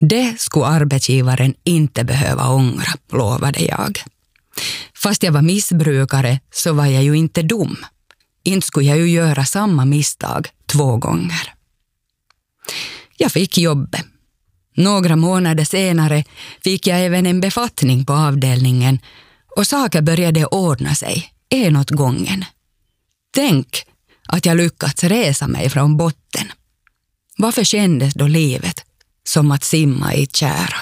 Det skulle arbetsgivaren inte behöva ångra, lovade jag. Fast jag var missbrukare så var jag ju inte dum. Inte skulle jag ju göra samma misstag 2 gånger. Jag fick jobbet. Några månader senare fick jag även en befattning på avdelningen och saker började ordna sig, en åt gången. Tänk att jag lyckats resa mig från botten. Varför kändes då livet som att simma i tjära?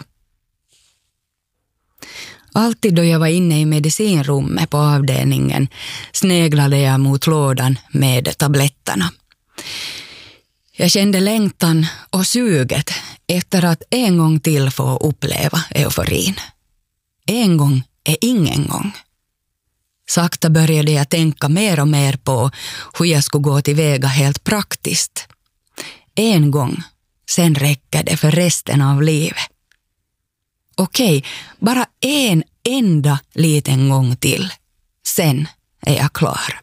Alltid då jag var inne i medicinrummet på avdelningen sneglade jag mot lådan med tabletterna. Jag kände längtan och suget efter att en gång till få uppleva euforin. En gång är ingen gång. Sakta började jag tänka mer och mer på hur jag skulle gå tillväga helt praktiskt. En gång, sen räcker det för resten av livet. Okej, bara en enda liten gång till. Sen är jag klar.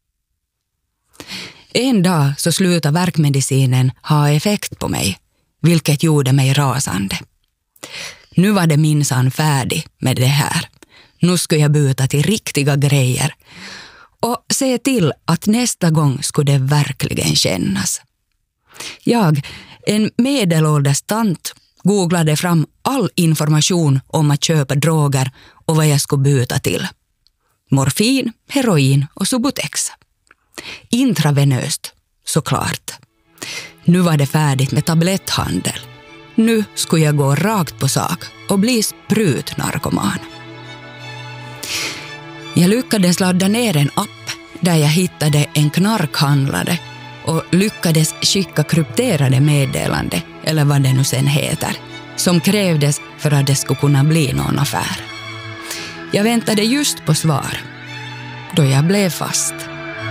En dag så slutade värkmedicinen ha effekt på mig, vilket gjorde mig rasande. Nu var det minsann färdig med det här. Nu skulle jag byta till riktiga grejer och se till att nästa gång skulle det verkligen kännas. Jag, en medelålders tant, googlade fram all information om att köpa droger och vad jag skulle byta till. Morfin, heroin och Subutex. Intravenöst, såklart. Nu var det färdigt med tabletthandel. Nu skulle jag gå rakt på sak och bli sprutnarkoman. Jag lyckades ladda ner en app där jag hittade en knarkhandlare och lyckades skicka krypterade meddelande, eller vad det nu sen heter, som krävdes för att det skulle kunna bli någon affär. Jag väntade just på svar, då jag blev fast.